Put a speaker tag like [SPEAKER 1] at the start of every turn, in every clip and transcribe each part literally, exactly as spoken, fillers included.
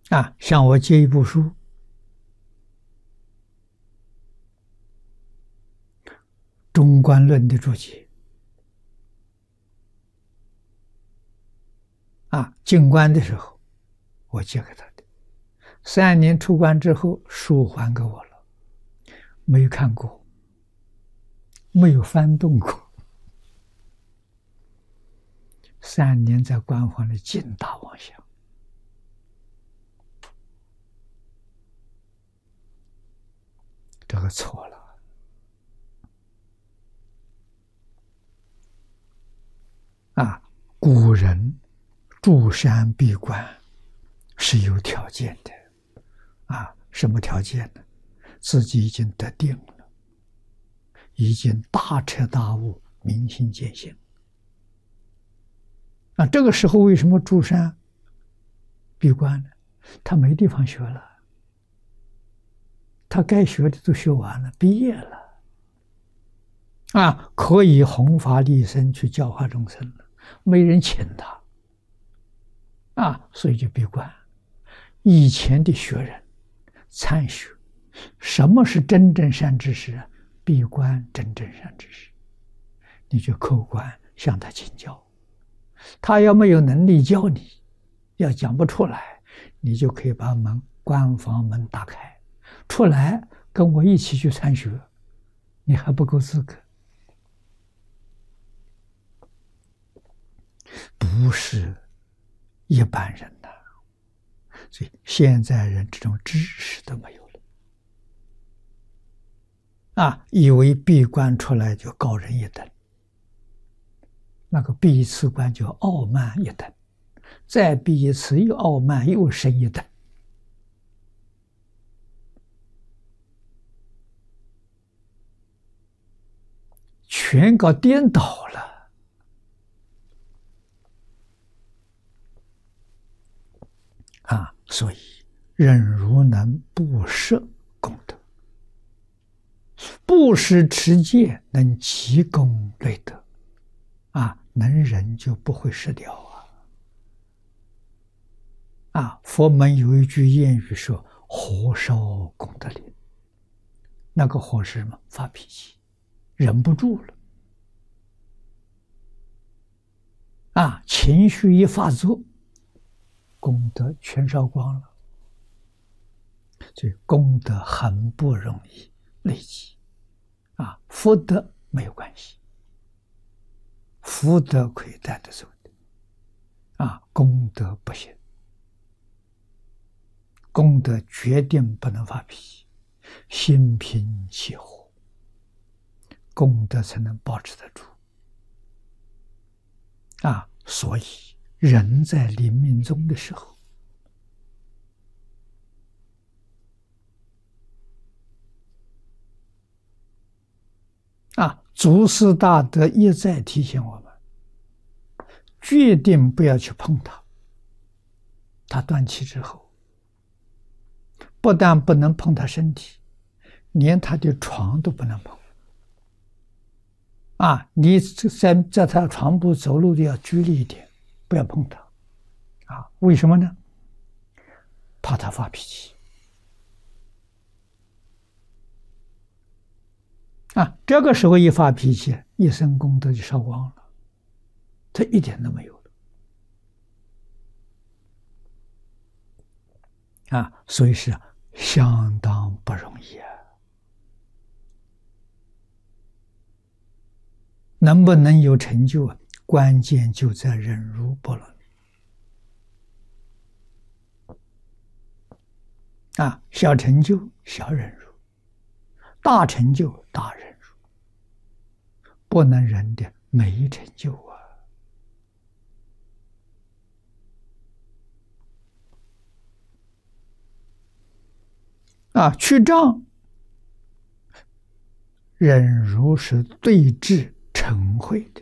[SPEAKER 1] 啊，向我借一部书，《中观论》的注解。啊，进关的时候，我借给他的。三年出关之后，书还给我了，没有看过，没有翻动过。三年在关房里尽大妄想。这个错了。啊，古人住山闭关是有条件的。啊，什么条件呢？自己已经得定了，已经大彻大悟，明心见性。啊，这个时候为什么住山闭关呢？他没地方学了。他该学的都学完了，毕业了，啊，可以弘法利生去教化众生了，没人请他，啊，所以就闭关。以前的学人参学，什么是真正善知识啊？闭关真正善知识，你就叩关向他请教，他要没有能力教你，要讲不出来，你就可以把门关房门打开。出来跟我一起去参学，你还不够资格。不是一般人呐，所以现在人这种知识都没有了。啊，以为闭关出来就高人一等，那个闭一次关就傲慢一等，再闭一次又傲慢又深一等。全搞颠倒了。啊，所以忍辱能不摄功德，布施持戒能积功累德。啊，能忍就不会失掉啊。啊，佛门有一句谚语说：“火烧功德林。”那个火是什么？发脾气，忍不住了。啊，情绪一发作，功德全烧光了。所以功德很不容易累积。啊，福德没有关系，福德可以带得走的。啊，功德不行，功德决定不能发脾气，心平气和，功德才能保持得住。啊，所以人在临命终的时候，啊，祖师大德一再提醒我们，决定不要去碰它。他断气之后，不但不能碰他身体，连他的床都不能碰。啊，你在在他床铺走路都要拘力一点，不要碰他。啊，为什么呢？怕他发脾气。啊，这个时候一发脾气，一生功德就烧光了，他一点都没有了。啊，所以是相当不容易啊。能不能有成就啊？关键就在忍辱波罗蜜。啊，小成就小忍辱，大成就大忍辱。不能忍的没成就啊！啊，去障忍辱是对治嗔恚的。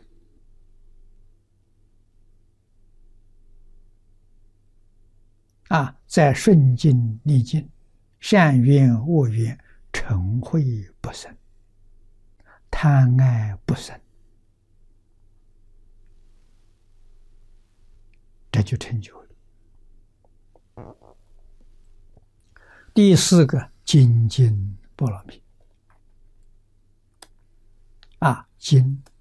[SPEAKER 1] 啊，在顺境逆境，善缘恶缘，嗔恚不生，贪爱不生，这就成就了。 第四个精进波罗蜜。啊，精